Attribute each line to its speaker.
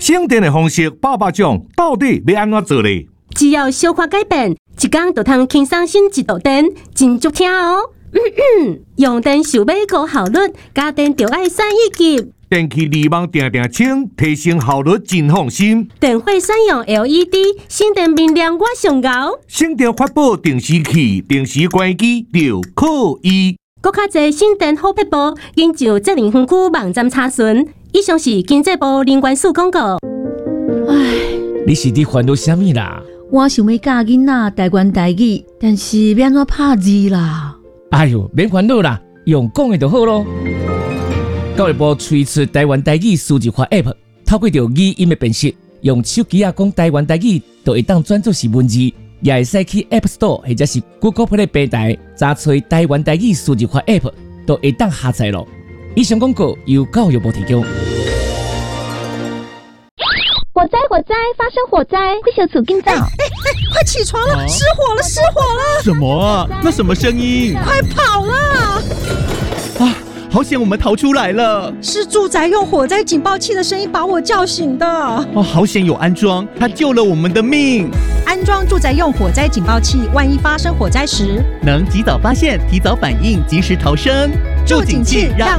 Speaker 1: 省电的方式百百种，到底要安怎做呢？
Speaker 2: 只要小可改变，一天就通轻松省一度电，真足听哦。用电想要高效率，家电就爱选一级。
Speaker 1: 电器离网定定清，提升效率真放心。
Speaker 2: 电费选用 LED， 省电明亮我上高。
Speaker 1: 省电发布定时器，定时关机就可以。
Speaker 2: 更较侪省电好撇步，研究责任分区网站查询。以上是经济部能源署广告。
Speaker 3: 唉，你是伫烦恼啥物啦？
Speaker 4: 我想要教囡仔台湾台语，但是要安怎拍字啦？
Speaker 3: 哎呦，免烦恼啦，用讲的就好咯。教育部推出台湾台语数字化 App， 透过着语音的辨识，用手机讲台湾台语，就会当转做是文字，也会使去 App Store 或者是 Google Play 平台查找台湾台语数字化 App， 都会当下载咯。以上广告由教育部提供。
Speaker 5: 火灾！火灾！发生火灾！快小组跟走！
Speaker 6: 快起床了！失火了！失火了！
Speaker 7: 什么啊？那什么声音？
Speaker 6: 快跑啦！
Speaker 7: 啊！好险，我们逃出来了！
Speaker 6: 是住宅用火灾警报器的声音把我叫醒的。
Speaker 7: 哦，好险有安装，它救了我们的命。
Speaker 6: 安装住宅用火灾警报器，万一发生火灾时，
Speaker 7: 能及早发现、提早反应、及时逃生。
Speaker 6: 住警器让